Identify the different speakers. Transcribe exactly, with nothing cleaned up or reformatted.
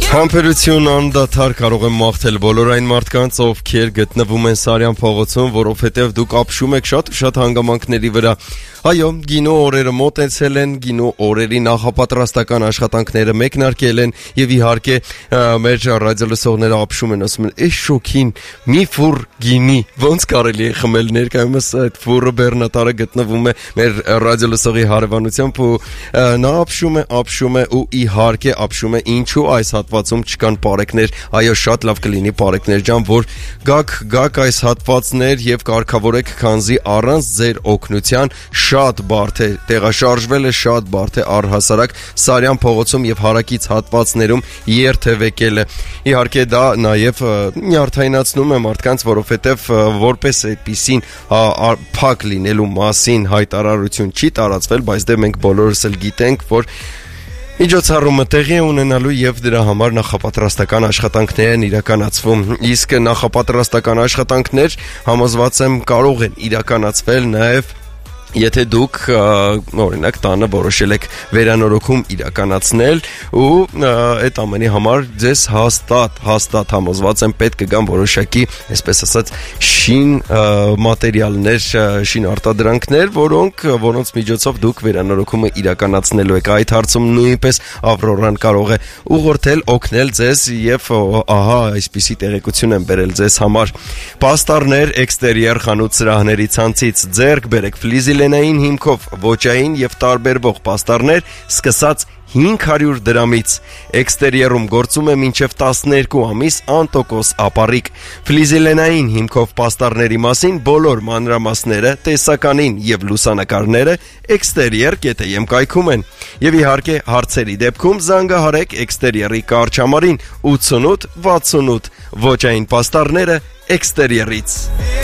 Speaker 1: Համբերություն անդադար կարող եմ մաղթել բոլոր այն մարդկանց, ովքեր գտնվում են Սարյան փողոցում, որովհետև դուք ապշում եք շատ ու շատ հանգամանքների վրա։ Այո, գինու օրերը մոտեցել են, գինու օրերի նախապատրաստական աշխատանքները մեկնարկել են եւ իհարկե մեր ռադիոլսողները ապշում են, ասում են, «Էս շոքին մի ֆուր գինի, ոնց կարելի է խմել»։ Ներկայումս այդ ֆուրը բեռնատարը գտնվում է մեր ռադիոլսողի հարևանությամբ ու նա ապշում է, ապշում է ու իհարկե ապշում է, ինչու այս հատվածում չկան պարեկներ։ Այո, շատ լավ կլինի պարեկներ ջան, որ գաք, գաք այս հատվածներ եւ կարգավորեք, քանզի առանց ձեր օգնության շատ բարդ է, տեղաշարժվել է շատ բարդ է առհասարակ Սարյան փողոցում եւ հարակից հատվածներում երթևեկելը։ Իհարկե դա նաեւ նյարդայնացնում է մարդկանց, որովհետեւ որպես այդպիսին փակ լինելու մասին հայտարարություն չի տարածվել, բայց դե մենք բոլորս էլ գիտենք, որ միջոցառումը տեղի է ունենալու եւ դրա համար նախապատրաստական աշխատանքներ են իրականացվում։ Իսկ նախապատրաստական աշխատանքներ համոզված եմ կարող են իրականացվել նաեւ եթե դուք օրինակ տանը որոշել եք վերանորոգում իրականացնել ու այդ ամենի համար ձեզ հաստատ հաստատ համոզված եմ պետք կգան որոշակի, այսպես ասած, շին մատերիալներ, շին արտադրանքներ, որոնք որոնց միջոցով դուք վերանորոգումը իրականացնելու եք։ Այդ հարցում նույնպես Ավրորան կարող է ուղղորդել, օգնել ձեզ եւ ահա այսպիսի տեղեկություն եմ բերել ձեզ համար։ Պաստառներ էքստերիեր խանութ սրահների ցանցից ձեռք բերեք ֆլիզի լենային հիմքով ոճային եւ տարբերվող պաստառներ սկսած հինգ հարյուր դրամից։ Էքստերիերում գործում է մինչև տասներկու ամիս անտոկոս ապառիկ։ Ֆլիզիլենային հիմքով պաստառների մասին բոլոր մանրամասները, տեսականին եւ լուսանկարները էքստերիեր կետ եմ կայքում են։ Եվ իհարկե հարցերի դեպքում զանգահարեք էքստերիերի կարճամարին ութսունութ վաթսունութ, ոճային պաստառները էքստերիերից։